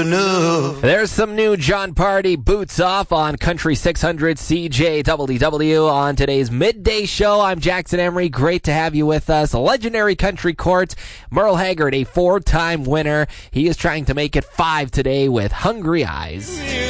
enough. There's some new John Party, Boots Off on Country 600 CJWW on today's midday show. I'm Jackson Emery. Great to have you with us. Legendary Country Court, Merle Haggard, a 4-time winner. He is trying to make it 5 today with Hungry Eyes.